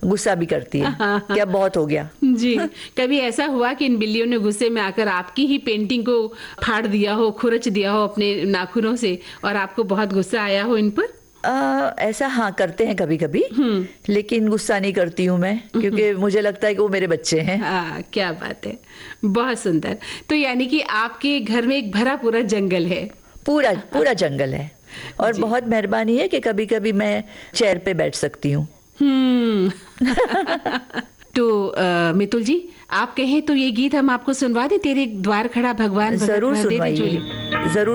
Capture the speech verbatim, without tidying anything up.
गुस्सा भी करती है। क्या बहुत हो गया जी। कभी ऐसा हुआ कि इन बिल्लियों ने गुस्से में आकर आपकी ही पेंटिंग को फाड़ दिया हो, खुरच दिया हो अपने नाखूनों से, और आपको बहुत गुस्सा आया हो इन पर? आ, ऐसा हाँ करते हैं कभी कभी, लेकिन गुस्सा नहीं करती हूँ मैं, क्योंकि मुझे लगता है कि वो मेरे बच्चे हैं। हाँ, क्या बात है, बहुत सुंदर। तो यानी कि आपके घर में एक भरा पूरा जंगल है? पूरा पूरा जंगल है, और बहुत मेहरबानी है कि कभी कभी मैं चेयर पे बैठ सकती हूँ। हम्म। तो आ, मितुल जी, आप कहें तो ये गीत हम आपको सुनवा दें, तेरे द्वार खड़ा भगवान। जरूर सुनवाइए, जरूर।